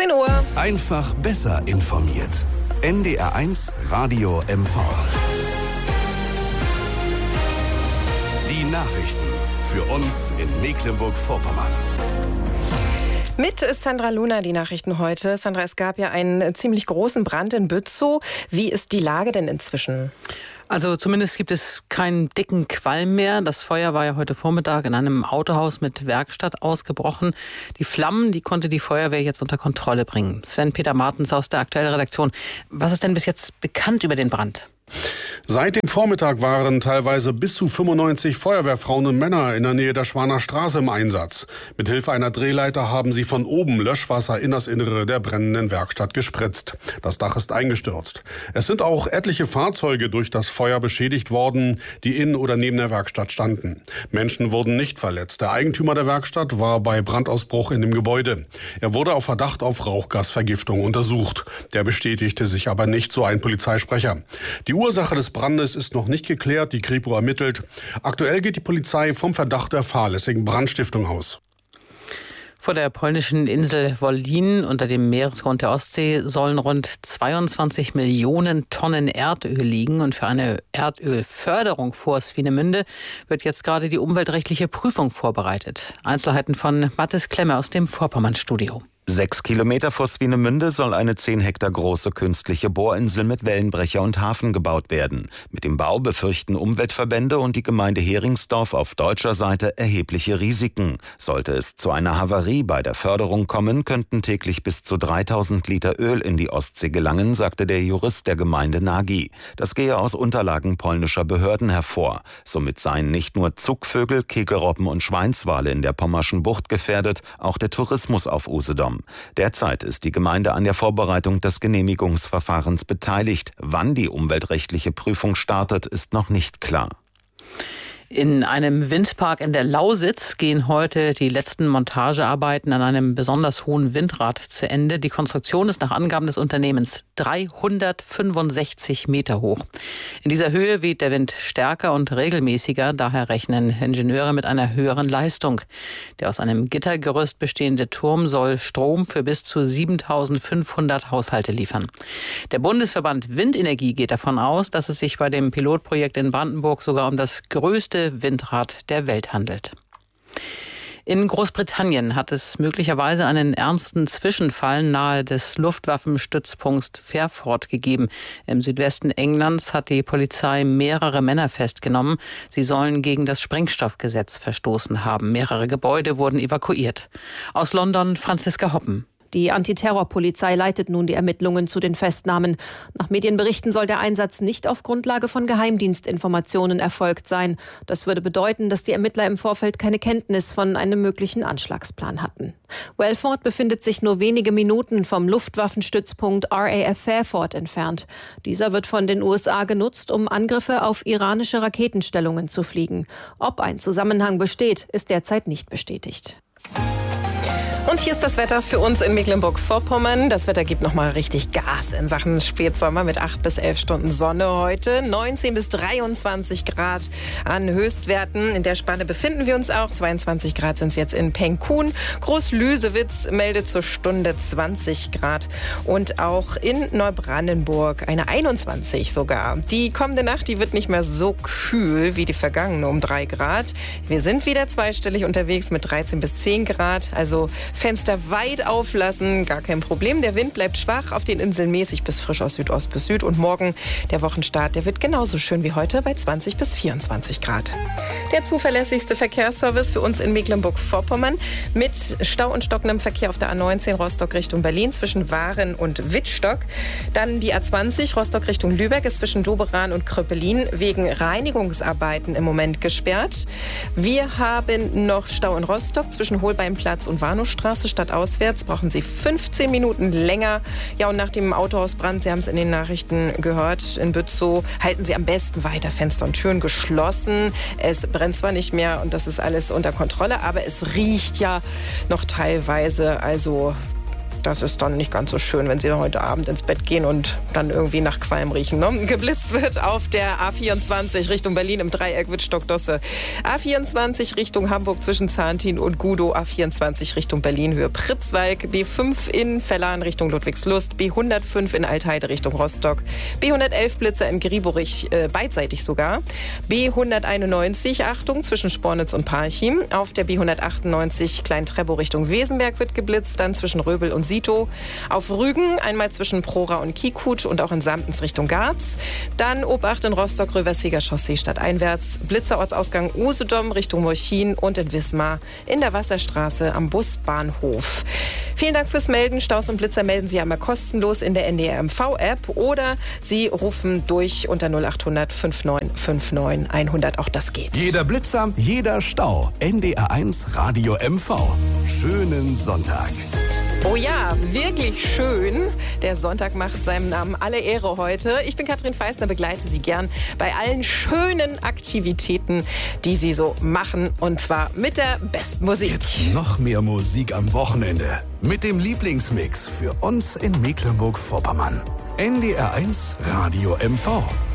9 Uhr. Einfach besser informiert. NDR1 Radio MV. Die Nachrichten für uns in Mecklenburg-Vorpommern. Mit Sandra Luna die Nachrichten heute. Sandra, es gab ja einen ziemlich großen Brand in Bützow. Wie ist die Lage denn inzwischen? Also zumindest gibt es keinen dicken Qualm mehr. Das Feuer war ja heute Vormittag in einem Autohaus mit Werkstatt ausgebrochen. Die Flammen, die konnte die Feuerwehr jetzt unter Kontrolle bringen. Sven-Peter Martens aus der aktuellen Redaktion. Was ist denn bis jetzt bekannt über den Brand? Seit dem Vormittag waren teilweise bis zu 95 Feuerwehrfrauen und Männer in der Nähe der Schwaner Straße im Einsatz. Mithilfe einer Drehleiter haben sie von oben Löschwasser in das Innere der brennenden Werkstatt gespritzt. Das Dach ist eingestürzt. Es sind auch etliche Fahrzeuge durch das Feuer beschädigt worden, die in oder neben der Werkstatt standen. Menschen wurden nicht verletzt. Der Eigentümer der Werkstatt war bei Brandausbruch in dem Gebäude. Er wurde auf Verdacht auf Rauchgasvergiftung untersucht. Der bestätigte sich aber nicht, so ein Polizeisprecher. Die Ursache des Brandes ist noch nicht geklärt, die Kripo ermittelt. Aktuell geht die Polizei vom Verdacht der fahrlässigen Brandstiftung aus. Vor der polnischen Insel Wollin unter dem Meeresgrund der Ostsee sollen rund 22 Millionen Tonnen Erdöl liegen. Und für eine Erdölförderung vor Swinemünde wird jetzt gerade die umweltrechtliche Prüfung vorbereitet. Einzelheiten von Mathis Klemme aus dem Vorpommern-Studio. 6 Kilometer vor Swinemünde soll eine 10 Hektar große künstliche Bohrinsel mit Wellenbrecher und Hafen gebaut werden. Mit dem Bau befürchten Umweltverbände und die Gemeinde Heringsdorf auf deutscher Seite erhebliche Risiken. Sollte es zu einer Havarie bei der Förderung kommen, könnten täglich bis zu 3000 Liter Öl in die Ostsee gelangen, sagte der Jurist der Gemeinde Nagi. Das gehe aus Unterlagen polnischer Behörden hervor. Somit seien nicht nur Zugvögel, Kegelrobben und Schweinswale in der Pommerschen Bucht gefährdet, auch der Tourismus auf Usedom. Derzeit ist die Gemeinde an der Vorbereitung des Genehmigungsverfahrens beteiligt. Wann die umweltrechtliche Prüfung startet, ist noch nicht klar. In einem Windpark in der Lausitz gehen heute die letzten Montagearbeiten an einem besonders hohen Windrad zu Ende. Die Konstruktion ist nach Angaben des Unternehmens 365 Meter hoch. In dieser Höhe weht der Wind stärker und regelmäßiger. Daher rechnen Ingenieure mit einer höheren Leistung. Der aus einem Gittergerüst bestehende Turm soll Strom für bis zu 7.500 Haushalte liefern. Der Bundesverband Windenergie geht davon aus, dass es sich bei dem Pilotprojekt in Brandenburg sogar um das größte Windrad der Welt handelt. In Großbritannien hat es möglicherweise einen ernsten Zwischenfall nahe des Luftwaffenstützpunkts Fairford gegeben. Im Südwesten Englands hat die Polizei mehrere Männer festgenommen. Sie sollen gegen das Sprengstoffgesetz verstoßen haben. Mehrere Gebäude wurden evakuiert. Aus London Franziska Hoppen. Die Antiterrorpolizei leitet nun die Ermittlungen zu den Festnahmen. Nach Medienberichten soll der Einsatz nicht auf Grundlage von Geheimdienstinformationen erfolgt sein. Das würde bedeuten, dass die Ermittler im Vorfeld keine Kenntnis von einem möglichen Anschlagsplan hatten. Welford befindet sich nur wenige Minuten vom Luftwaffenstützpunkt RAF Fairford entfernt. Dieser wird von den USA genutzt, um Angriffe auf iranische Raketenstellungen zu fliegen. Ob ein Zusammenhang besteht, ist derzeit nicht bestätigt. Und hier ist das Wetter für uns in Mecklenburg-Vorpommern. Das Wetter gibt nochmal richtig Gas in Sachen Spätsommer mit 8 bis 11 Stunden Sonne heute. 19 bis 23 Grad an Höchstwerten. In der Spanne befinden wir uns auch. 22 Grad sind es jetzt in Penkun. Groß-Lüsewitz meldet zur Stunde 20 Grad. Und auch in Neubrandenburg eine 21 sogar. Die kommende Nacht, die wird nicht mehr so kühl wie die vergangene um 3 Grad. Wir sind wieder zweistellig unterwegs mit 13 bis 10 Grad. Also Fenster weit auflassen, gar kein Problem. Der Wind bleibt schwach, auf den Inseln mäßig bis frisch aus Südost bis Süd. Und morgen, der Wochenstart, der wird genauso schön wie heute bei 20 bis 24 Grad. Der zuverlässigste Verkehrsservice für uns in Mecklenburg-Vorpommern mit Stau und stockendem Verkehr auf der A19 Rostock Richtung Berlin zwischen Waren und Wittstock. Dann die A20 Rostock Richtung Lübeck ist zwischen Doberan und Kröpelin wegen Reinigungsarbeiten im Moment gesperrt. Wir haben noch Stau in Rostock zwischen Holbeinplatz und Warnowstraße. Stadtauswärts brauchen Sie 15 Minuten länger. Ja, und nach dem Autohausbrand, Sie haben es in den Nachrichten gehört, in Bützow, halten Sie am besten weiter Fenster und Türen geschlossen. Es brennt zwar nicht mehr und das ist alles unter Kontrolle, aber es riecht ja noch teilweise, also das ist dann nicht ganz so schön, wenn Sie heute Abend ins Bett gehen und dann irgendwie nach Qualm riechen. Ne? Geblitzt wird auf der A24 Richtung Berlin im Dreieck Wittstock-Dosse. A24 Richtung Hamburg zwischen Zahntin und Gudow. A24 Richtung Berlin Höhe Pritzwalk. B5 in Vellan Richtung Ludwigslust. B105 in Altheide Richtung Rostock. B111 Blitzer in Griborich, beidseitig sogar. B191, Achtung, zwischen Spornitz und Parchim. Auf der B198 Klein-Treppow Richtung Wesenberg wird geblitzt, dann zwischen Röbel und Sito. Auf Rügen einmal zwischen Prora und Kikut und auch in Samtens Richtung Garz. Dann Obacht in Rostock-Röversiger Chaussee stadteinwärts. Blitzerortsausgang Usedom Richtung Molchin und in Wismar in der Wasserstraße am Busbahnhof. Vielen Dank fürs Melden. Staus und Blitzer melden Sie einmal kostenlos in der NDR MV-App oder Sie rufen durch unter 0800 5959 100. Auch das geht. Jeder Blitzer, jeder Stau. NDR1 Radio MV. Schönen Sonntag. Oh ja, wirklich schön. Der Sonntag macht seinem Namen alle Ehre heute. Ich bin Katrin Feisner, begleite Sie gern bei allen schönen Aktivitäten, die Sie so machen. Und zwar mit der besten Musik. Jetzt noch mehr Musik am Wochenende. Mit dem Lieblingsmix für uns in Mecklenburg-Vorpommern. NDR1 Radio MV.